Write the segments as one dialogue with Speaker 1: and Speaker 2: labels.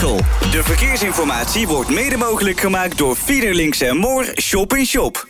Speaker 1: Michel. De verkeersinformatie wordt mede mogelijk gemaakt door Fiederlinks & Moor Shop in Shop.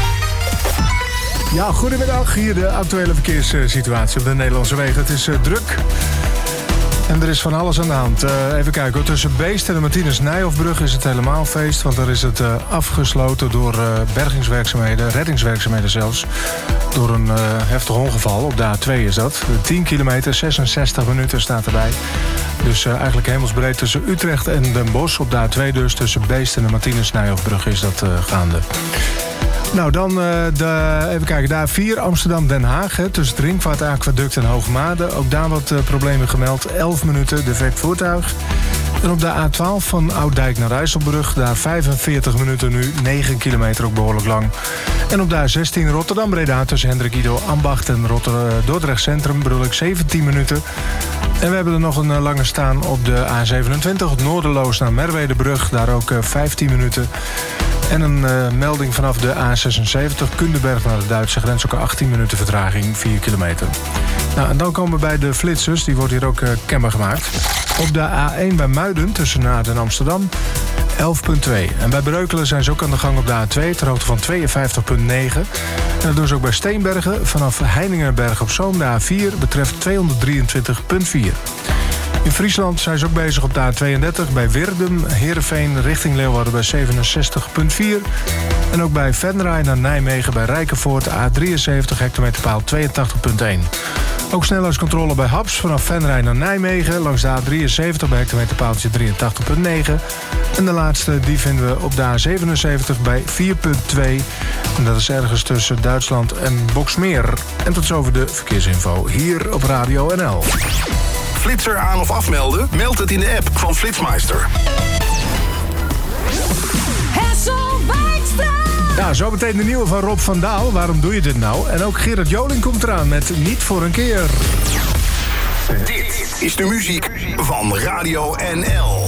Speaker 2: Ja, goedemiddag. Hier de actuele verkeerssituatie op de Nederlandse wegen. Het is druk. En er is van alles aan de hand. Even kijken hoor. Tussen Beest en de Martinus-Nijhoffbrug is het helemaal feest. Want daar is het afgesloten door bergingswerkzaamheden, reddingswerkzaamheden zelfs. Door een heftig ongeval. Op de A2 is dat. 10 kilometer, 66 minuten staat erbij. Dus eigenlijk hemelsbreed tussen Utrecht en Den Bosch. Op de A2 dus tussen Beest en de Martinus-Nijhoffbrug is dat gaande. Nou, dan even kijken. De A4 Amsterdam-Den Haag. Tussen het Ringvaartaquaduct en Hoogmade. Ook daar wat problemen gemeld. 11 minuten, defect voertuig. En op de A12 van Ouddijk naar Rijsselbrug. Daar 45 minuten nu. 9 kilometer, ook behoorlijk lang. En op de A16 Rotterdam-Breda tussen Hendrik Ido Ambacht en Dordrecht Centrum. Bedoel ik 17 minuten. En we hebben er nog een lange staan op de A27. Noorderloos naar Merwedebrug. Daar ook 15 minuten. En een melding vanaf de A76 Kundenberg naar de Duitse grens. Ook 18 minuten vertraging, 4 kilometer. Nou, en dan komen we bij de flitsers. Die wordt hier ook kenbaar gemaakt. Op de A1 bij Muiden tussen Naarden en Amsterdam 11,2. En bij Breukelen zijn ze ook aan de gang op de A2 ter hoogte van 52,9. En dat doen ze ook bij Steenbergen. Vanaf Heiningenberg op Zoom de A4 betreft 223,4. In Friesland zijn ze ook bezig op de A32 bij Wirdum, Heerenveen richting Leeuwarden bij 67,4. En ook bij Venray naar Nijmegen bij Rijkenvoort A73 hectometerpaal 82,1. Ook snelheidscontrole bij Haps vanaf Venray naar Nijmegen langs de A73 bij hectometerpaaltje 83,9. En de laatste die vinden we op de A77 bij 4,2. En dat is ergens tussen Duitsland en Boxmeer. En tot zover de verkeersinfo hier op Radio NL.
Speaker 3: Flitser aan of afmelden? Meld het in de app van Flitsmeister.
Speaker 4: Hessel Wijkstra!
Speaker 2: Ja, zo meteen de nieuwe van Rob van Daal. Waarom doe je dit nou? En ook Gerard Joling komt eraan met Niet voor een keer.
Speaker 3: Dit is de muziek van Radio NL.